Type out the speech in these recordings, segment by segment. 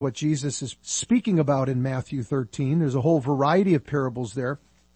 what Jesus is speaking about in Matthew 13. There's a whole variety of parables there.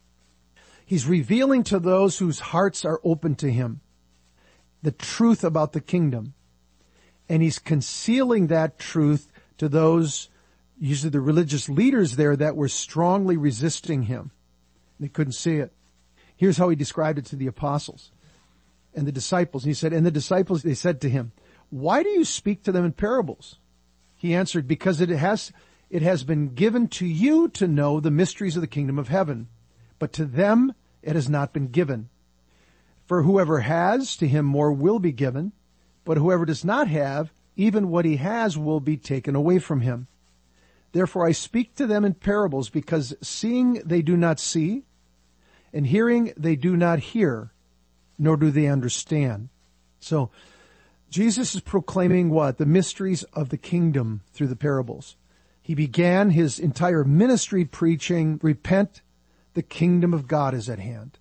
He's revealing to those whose hearts are open to him the truth about the kingdom. And he's concealing that truth to those, usually the religious leaders there, that were strongly resisting him. They couldn't see it. Here's how he described it to the apostles and the disciples. And he said, and the disciples, they said to him, "Why do you speak to them in parables?" He answered, "Because it has been given to you to know the mysteries of the kingdom of heaven, but to them it has not been given. For whoever has, to him more will be given, but whoever does not have, even what he has will be taken away from him. Therefore I speak to them in parables, because seeing they do not see, and hearing they do not hear, nor do they understand." So Jesus is proclaiming what? The mysteries of the kingdom through the parables. He began his entire ministry preaching, "Repent, the kingdom of God is at hand."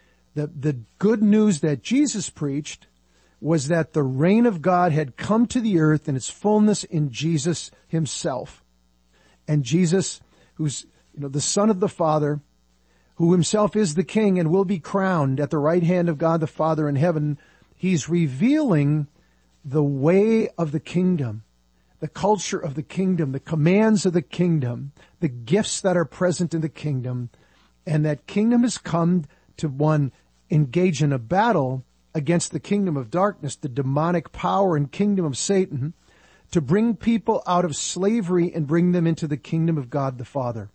The good news that Jesus preached was that the reign of God had come to the earth in its fullness in Jesus himself. And Jesus, who's the Son of the Father, who himself is the King and will be crowned at the right hand of God the Father in heaven, he's revealing the way of the kingdom, the culture of the kingdom, the commands of the kingdom, the gifts that are present in the kingdom, and that kingdom has come to, one, engage in a battle against the kingdom of darkness, the demonic power and kingdom of Satan, to bring people out of slavery and bring them into the kingdom of God the Father.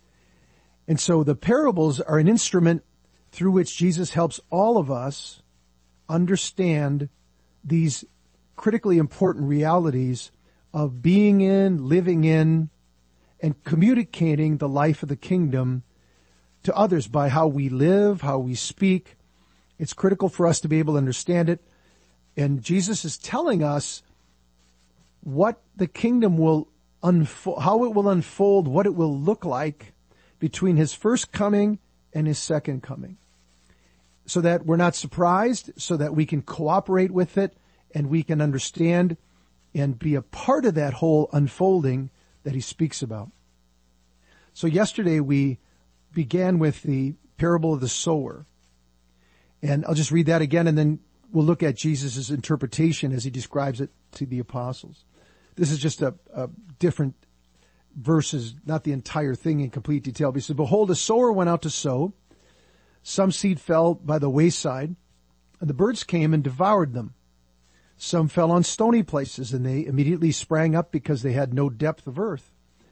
And so the parables are an instrument through which Jesus helps all of us understand these critically important realities of being in, living in, and communicating the life of the kingdom to others by how we live, how we speak. It's critical for us to be able to understand it. And Jesus is telling us what the kingdom will unfold, how it will unfold, what it will look like between his first coming and his second coming, so that we're not surprised, so that we can cooperate with it and we can understand and be a part of that whole unfolding that he speaks about. So yesterday we began with the parable of the sower. And I'll just read that again, and then we'll look at Jesus' interpretation as he describes it to the apostles. This is just a different verses, not the entire thing in complete detail. But he says, "Behold, a sower went out to sow. Some seed fell by the wayside, and the birds came and devoured them. Some fell on stony places, and they immediately sprang up because they had no depth of earth.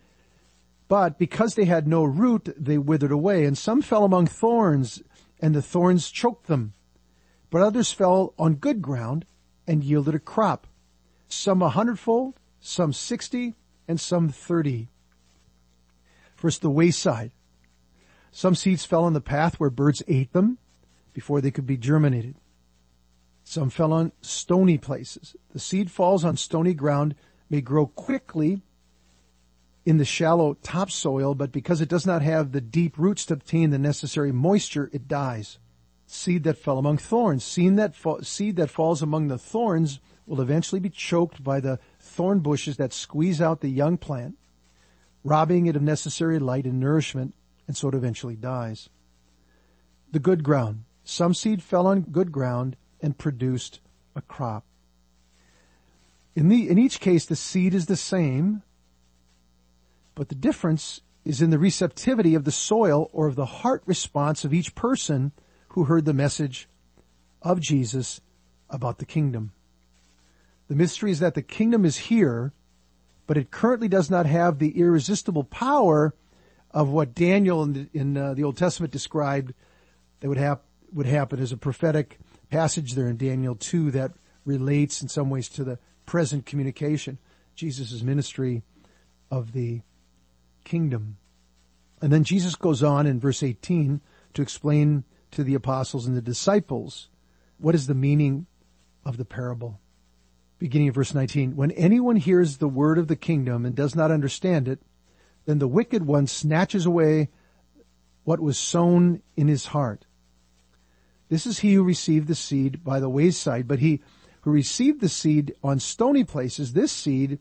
But because they had no root, they withered away. And some fell among thorns, and the thorns choked them. But others fell on good ground and yielded a crop, some 100-fold, some 60, and some 30. First, the wayside. Some seeds fell on the path where birds ate them before they could be germinated. Some fell on stony places. The seed falls on stony ground, may grow quickly in the shallow topsoil, but because it does not have the deep roots to obtain the necessary moisture, it dies. Seed that fell among thorns. Seed that falls among the thorns will eventually be choked by the thorn bushes that squeeze out the young plant, robbing it of necessary light and nourishment, and so it eventually dies. The good ground. Some seed fell on good ground and produced a crop. In each case, the seed is the same, but the difference is in the receptivity of the soil or of the heart response of each person who heard the message of Jesus about the kingdom. The mystery is that the kingdom is here, but it currently does not have the irresistible power of what Daniel in the Old Testament described that would happen as a prophetic passage there in Daniel 2 that relates in some ways to the present communication, Jesus' ministry of the kingdom. And then Jesus goes on in verse 18 to explain to the apostles and the disciples what is the meaning of the parable. Beginning of verse 19, "When anyone hears the word of the kingdom and does not understand it, then the wicked one snatches away what was sown in his heart. This is he who received the seed by the wayside, but he who received the seed on stony places, this seed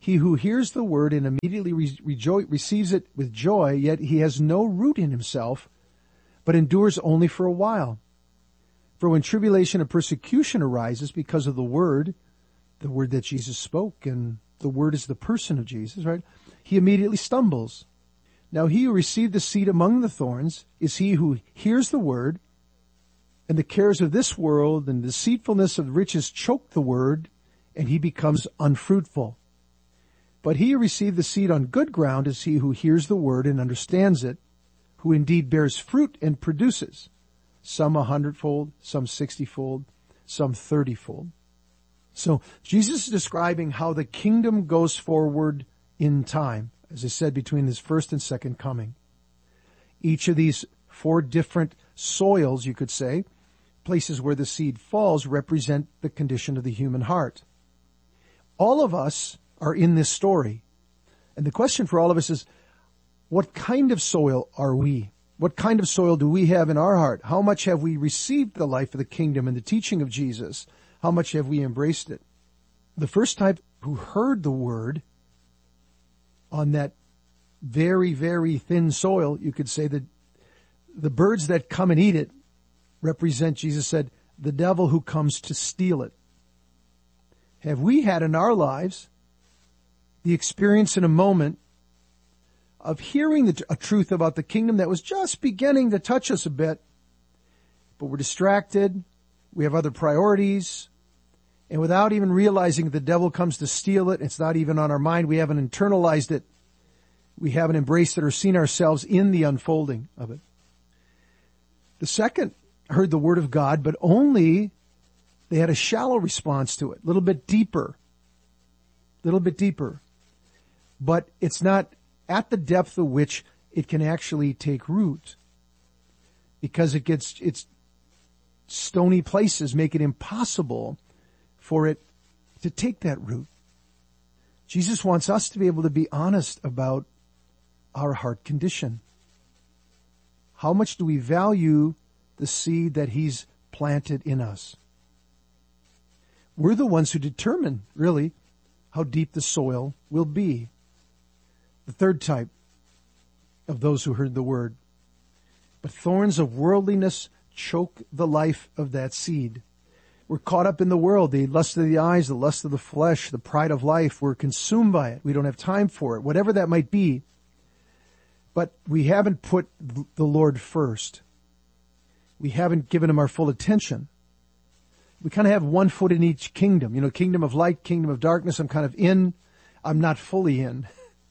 He who hears the word and immediately receives it with joy, yet he has no root in himself, but endures only for a while. For when tribulation and persecution arises because of the word that Jesus spoke, and the word is the person of Jesus, right? He immediately stumbles. Now he who received the seed among the thorns is he who hears the word, and the cares of this world and the deceitfulness of riches choke the word, and he becomes unfruitful. But he who received the seed on good ground is he who hears the word and understands it, who indeed bears fruit and produces, some 100-fold, some 60-fold, some 30-fold. So Jesus is describing how the kingdom goes forward in time, as I said, between his first and second coming. Each of these 4 different soils, you could say, places where the seed falls, represent the condition of the human heart. All of us are in this story. And the question for all of us is, what kind of soil are we? What kind of soil do we have in our heart? How much have we received the life of the kingdom and the teaching of Jesus? How much have we embraced it? The first type who heard the word on that very, very thin soil, you could say that the birds that come and eat it represent, Jesus said, the devil who comes to steal it. Have we had in our lives the experience in a moment of hearing a truth about the kingdom that was just beginning to touch us a bit, but we're distracted, we have other priorities, and without even realizing the devil comes to steal it, it's not even on our mind, we haven't internalized it, we haven't embraced it or seen ourselves in the unfolding of it. The second heard the word of God, but only they had a shallow response to it, a little bit deeper. But it's not at the depth of which it can actually take root, because its stony places make it impossible for it to take that root. Jesus wants us to be able to be honest about our heart condition. How much do we value the seed that he's planted in us? We're the ones who determine, really, how deep the soil will be. The third type of those who heard the word. But thorns of worldliness choke the life of that seed. We're caught up in the world, the lust of the eyes, the lust of the flesh, the pride of life. We're consumed by it. We don't have time for it, whatever that might be. But we haven't put the Lord first. We haven't given him our full attention. We kind of have one foot in each kingdom. Kingdom of light, kingdom of darkness. I'm kind of in. I'm not fully in.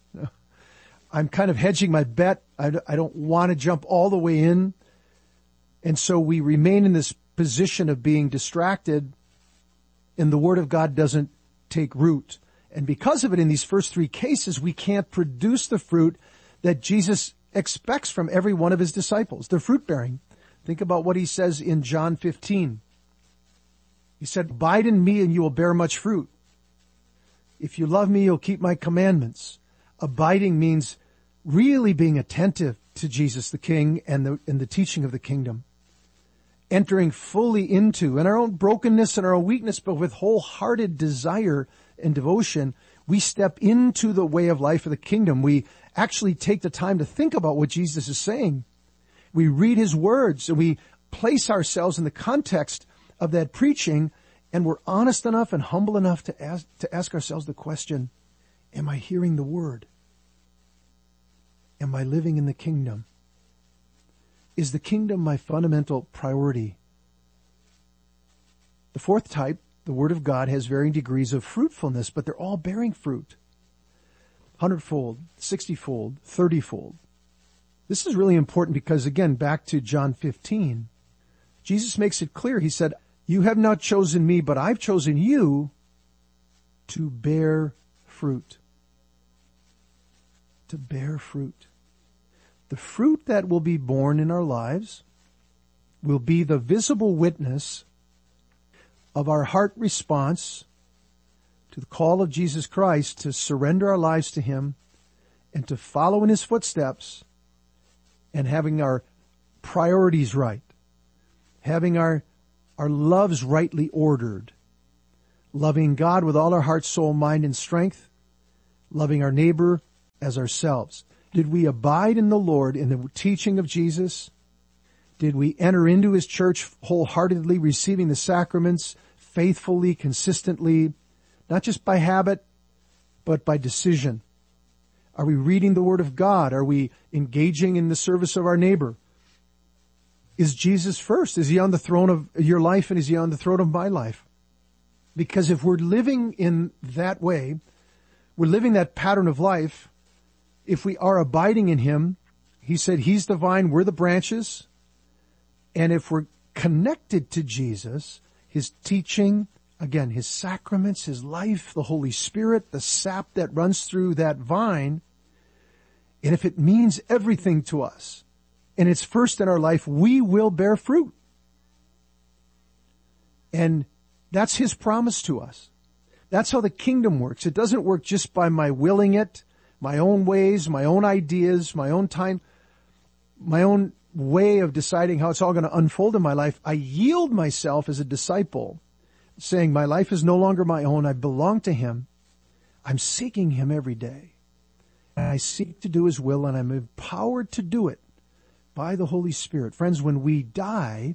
I'm kind of hedging my bet. I don't want to jump all the way in. And so we remain in this position of being distracted, and the Word of God doesn't take root. And because of it, in these first 3 cases, we can't produce the fruit that Jesus expects from every one of his disciples. They're fruit-bearing. Think about what he says in John 15. He said, "Abide in me and you will bear much fruit. If you love me, you'll keep my commandments." Abiding means really being attentive to Jesus the King and the teaching of the kingdom. Entering fully into, in our own brokenness and our own weakness, but with wholehearted desire and devotion, we step into the way of life of the kingdom. We actually take the time to think about what Jesus is saying. We read his words and we place ourselves in the context of that preaching, and we're honest enough and humble enough to ask ourselves the question, am I hearing the word? Am I living in the kingdom? Is the kingdom my fundamental priority? The fourth type, the Word of God, has varying degrees of fruitfulness, but they're all bearing fruit. 100-fold, 60-fold, 30-fold. This is really important because, again, back to John 15, Jesus makes it clear. He said, "You have not chosen me, but I've chosen you to bear fruit." To bear fruit. The fruit that will be born in our lives will be the visible witness of our heart response to the call of Jesus Christ to surrender our lives to him and to follow in his footsteps, and having our priorities right, having our loves rightly ordered, loving God with all our heart, soul, mind, and strength, loving our neighbor as ourselves. Did we abide in the Lord in the teaching of Jesus? Did we enter into his church wholeheartedly, receiving the sacraments faithfully, consistently, not just by habit, but by decision? Are we reading the Word of God? Are we engaging in the service of our neighbor? Is Jesus first? Is he on the throne of your life, and is he on the throne of my life? Because if we're living in that way, we're living that pattern of life, if we are abiding in him, he said he's the vine, we're the branches. And if we're connected to Jesus, his teaching, again, his sacraments, his life, the Holy Spirit, the sap that runs through that vine, and if it means everything to us, and it's first in our life, we will bear fruit. And that's his promise to us. That's how the kingdom works. It doesn't work just by my willing it, my own ways, my own ideas, my own time, my own way of deciding how it's all going to unfold in my life. I yield myself as a disciple, saying my life is no longer my own. I belong to him. I'm seeking him every day. And I seek to do his will, and I'm empowered to do it by the Holy Spirit. Friends, when we die,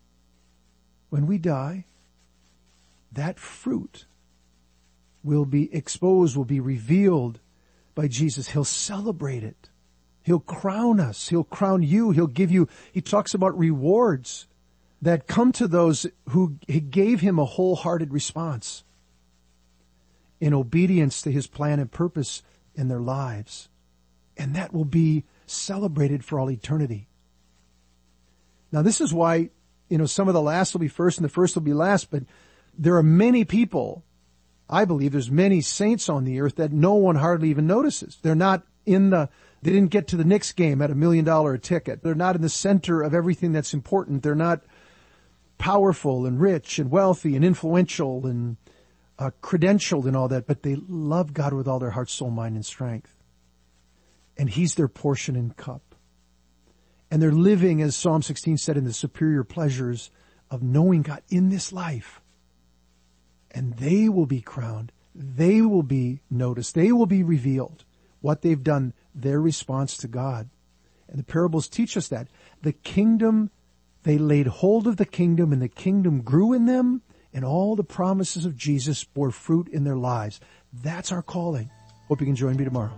that fruit will be exposed, will be revealed by Jesus. He'll celebrate it. He'll crown us. He'll crown you. He'll give you, he talks about rewards that come to those who gave him a wholehearted response in obedience to his plan and purpose in their lives. And that will be celebrated for all eternity. Now, this is why, some of the last will be first and the first will be last, but there are many people, I believe there's many saints on the earth that no one hardly even notices. They're not they didn't get to the Knicks game at $1 million a ticket. They're not in the center of everything that's important. They're not powerful and rich and wealthy and influential and credentialed and all that, but they love God with all their heart, soul, mind, and strength. And he's their portion and cup. And they're living, as Psalm 16 said, in the superior pleasures of knowing God in this life. And they will be crowned. They will be noticed. They will be revealed. What they've done, their response to God. And the parables teach us that. The kingdom, they laid hold of the kingdom, and the kingdom grew in them, and all the promises of Jesus bore fruit in their lives. That's our calling. Hope you can join me tomorrow.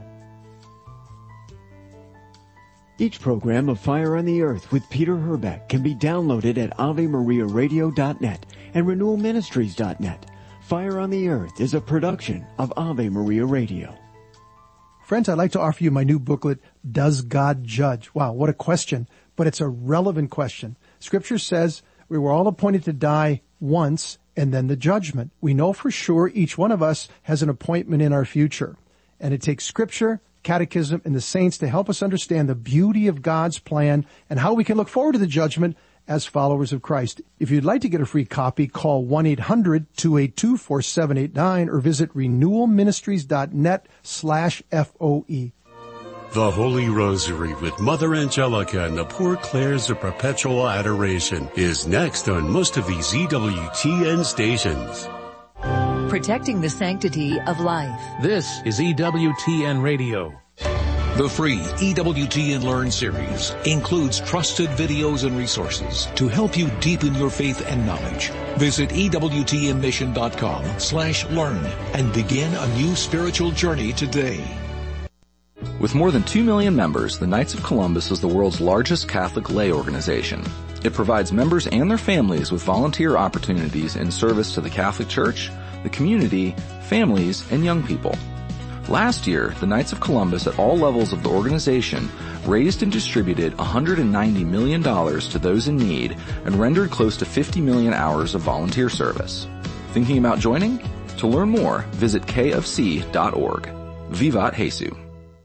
Each program of Fire on the Earth with Peter Herbeck can be downloaded at AveMariaRadio.net and RenewalMinistries.net. Fire on the Earth is a production of Ave Maria Radio. Friends, I'd like to offer you my new booklet, Does God Judge? Wow, what a question, but it's a relevant question. Scripture says we were all appointed to die once and then the judgment. We know for sure each one of us has an appointment in our future. And it takes Scripture, Catechism, and the saints to help us understand the beauty of God's plan and how we can look forward to the judgment as followers of Christ. If you'd like to get a free copy, call 1-800-282-4789 or visit renewalministries.net/FOE. The Holy Rosary with Mother Angelica and the Poor Clares of Perpetual Adoration is next on most of these EWTN stations. Protecting the sanctity of life. This is EWTN Radio. The free EWTN Learn series includes trusted videos and resources to help you deepen your faith and knowledge. Visit EWTNmission.com/learn and begin a new spiritual journey today. With more than 2 million members, the Knights of Columbus is the world's largest Catholic lay organization. It provides members and their families with volunteer opportunities in service to the Catholic Church, the community, families, and young people. Last year, the Knights of Columbus at all levels of the organization raised and distributed $190 million to those in need and rendered close to 50 million hours of volunteer service. Thinking about joining? To learn more, visit kfc.org. Vivat Jesus.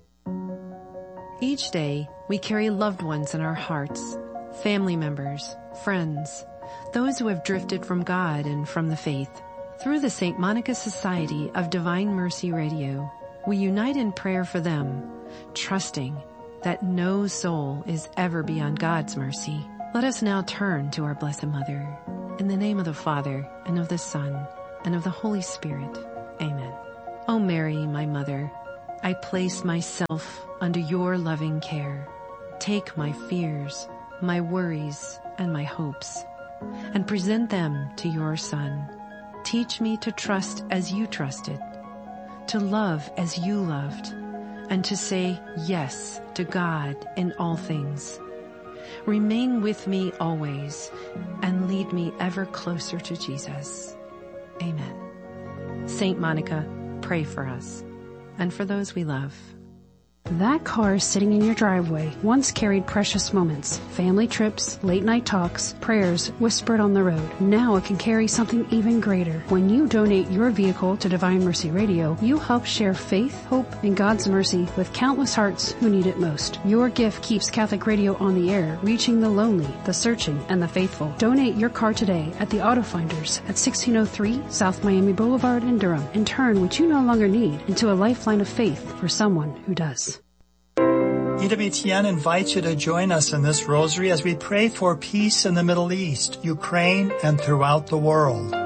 Each day, we carry loved ones in our hearts, family members, friends, those who have drifted from God and from the faith. Through the St. Monica Society of Divine Mercy Radio, we unite in prayer for them, trusting that no soul is ever beyond God's mercy. Let us now turn to our Blessed Mother. In the name of the Father, and of the Son, and of the Holy Spirit. Amen. O Mary, my Mother, I place myself under your loving care. Take my fears, my worries, and my hopes, and present them to your Son. Teach me to trust as you trusted, to love as you loved, and to say yes to God in all things. Remain with me always and lead me ever closer to Jesus. Amen. Saint Monica, pray for us and for those we love. That car sitting in your driveway once carried precious moments, family trips, late-night talks, prayers whispered on the road. Now it can carry something even greater. When you donate your vehicle to Divine Mercy Radio, you help share faith, hope, and God's mercy with countless hearts who need it most. Your gift keeps Catholic Radio on the air, reaching the lonely, the searching, and the faithful. Donate your car today at the Auto Finders at 1603 South Miami Boulevard in Durham, and turn what you no longer need into a lifeline of faith for someone who does. EWTN invites you to join us in this rosary as we pray for peace in the Middle East, Ukraine, and throughout the world.